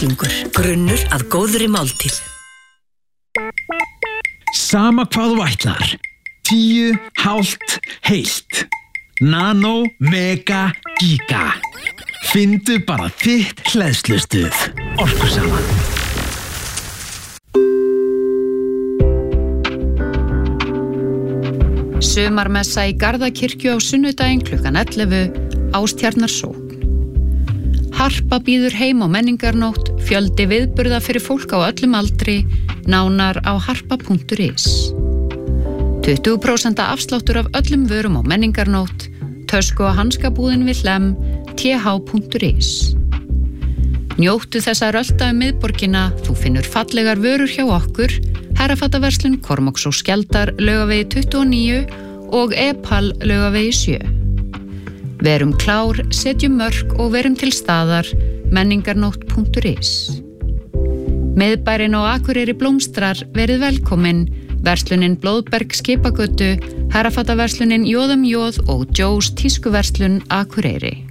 Grunnur að góðri máltíð. Sama hvað þú ætlar. 10, hálft, heilt. Nano, mega, giga. Findu bara þitt hleðslustuð. Orkusaman. Sumarmessa í Garðakirkju á sunnudaginn klukkan 11, Ástjarnarsókn. Harpa býður heim á menningarnótt, fjöldi viðburða fyrir fólk á öllum aldri, nánar á harpa.is. 20% afsláttur af öllum vörum á menningarnótt, tösku- og hanskabúðin við Hlemm, th.is. Njóttu þess að rölda miðborgina, þú finnur fallegar vörur hjá okkur, Herrafataverslun Kormáks og Skjaldar, Laugavegi 29 og Epal, Laugavegi 7. Verum klár, setjum mörk og verum til staðar, menningarnótt.is. Miðbærinn á Akureyri blómstrar, verið velkomin, verslunin Blóðberg Skipagötu, Herrafataverslunin Jóðum Jóð og Joe's tískuverslun Akureyri.